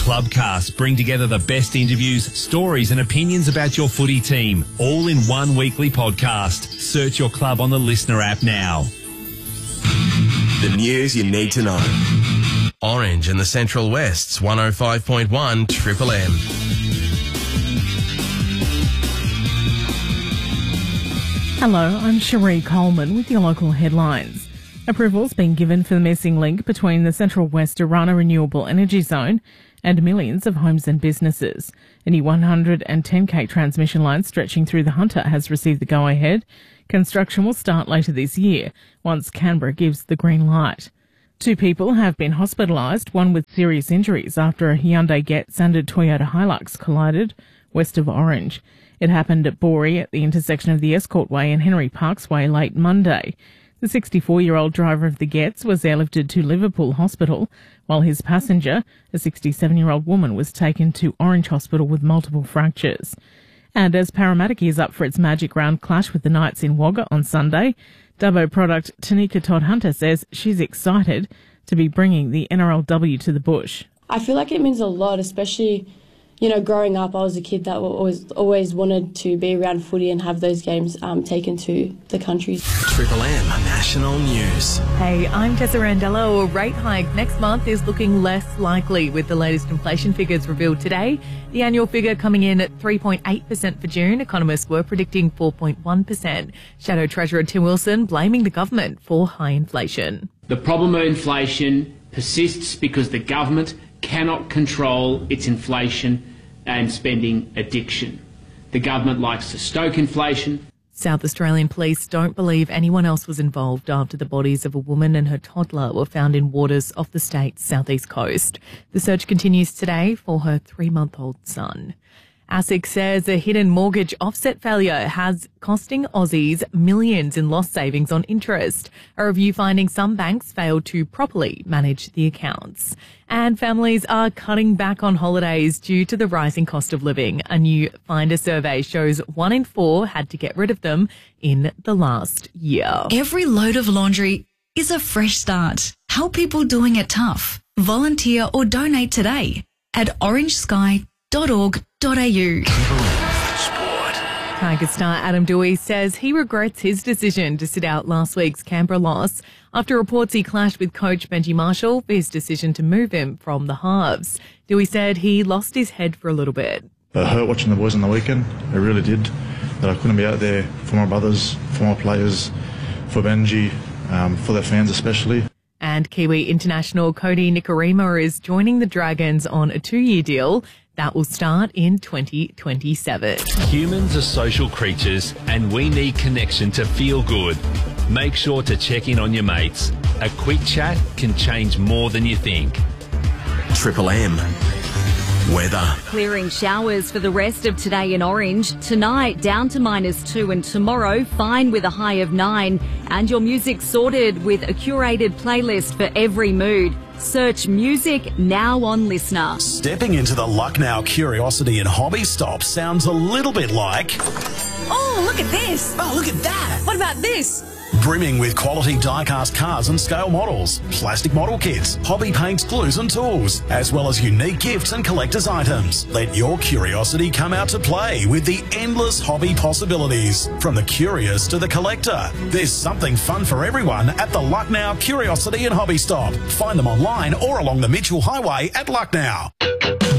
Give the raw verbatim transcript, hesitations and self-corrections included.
Clubcast bring together the best interviews, stories and opinions about your footy team, all in one weekly podcast. Search your club on the Listener app now. The news you need to know. Orange and the Central West's one oh five point one Triple M. Hello, I'm Cherie Coleman with your local headlines. Approval's been given for the missing link between the Central West Orana Renewable Energy Zone and millions of homes and businesses. A new one hundred ten k transmission line stretching through the Hunter has received the go-ahead. Construction will start later this year, once Canberra gives the green light. Two people have been hospitalised, one with serious injuries after a Hyundai Getz and a Toyota Hilux collided west of Orange. It happened at Boree at the intersection of the Escort Way and Henry Parks Way late Monday. The sixty-four-year-old driver of the Getz was airlifted to Liverpool Hospital, while his passenger, a sixty-seven-year-old woman, was taken to Orange Hospital with multiple fractures. And as Parramatta gears up for its Magic Round clash with the Knights in Wagga on Sunday, Dubbo product Tanika Todd-Hunter says she's excited to be bringing the N R L W to the bush. I feel like it means a lot, especially, you know, growing up, I was a kid that always always wanted to be around footy and have those games um, taken to the country. Triple M National News. Hey, I'm Tessa Randello. A rate hike next month is looking less likely with the latest inflation figures revealed today. The annual figure coming in at three point eight percent for June. Economists were predicting four point one percent. Shadow Treasurer Tim Wilson blaming the government for high inflation. The problem of inflation persists because the government cannot control its inflation and spending addiction. The government likes to stoke inflation. South Australian police don't believe anyone else was involved after the bodies of a woman and her toddler were found in waters off the state's southeast coast. The search continues today for her three-month-old son. ASIC says a hidden mortgage offset failure has costing Aussies millions in lost savings on interest. A review finding some banks failed to properly manage the accounts. And families are cutting back on holidays due to the rising cost of living. A new Finder survey shows one in four had to get rid of them in the last year. Every load of laundry is a fresh start. Help people doing it tough. Volunteer or donate today at orange sky dot org dot a u. Tiger star Adam Dewey says he regrets his decision to sit out last week's Canberra loss after reports he clashed with coach Benji Marshall for his decision to move him from the halves. Dewey said he lost his head for a little bit. It hurt watching the boys on the weekend. It really did. That I couldn't be out there for my brothers, for my players, for Benji, um, for their fans especially. And Kiwi international Cody Nikorima is joining the Dragons on a two-year deal. That will start in twenty twenty-seven. Humans are social creatures and we need connection to feel good. Make sure to check in on your mates. A quick chat can change more than you think. Triple M weather. Clearing showers for the rest of today in Orange. Tonight down to minus two and tomorrow fine with a high of nine. And your music sorted with a curated playlist for every mood. Search music now on Listener. Stepping into the Lucknow Curiosity and Hobby Stop sounds a little bit like... Oh, look at this. Oh, look at that. What about this? Brimming with quality die-cast cars and scale models, plastic model kits, hobby paints, glues and tools, as well as unique gifts and collector's items. Let your curiosity come out to play with the endless hobby possibilities. From the curious to the collector, there's something fun for everyone at the Lucknow Curiosity and Hobby Stop. Find them online or along the Mitchell Highway at Lucknow.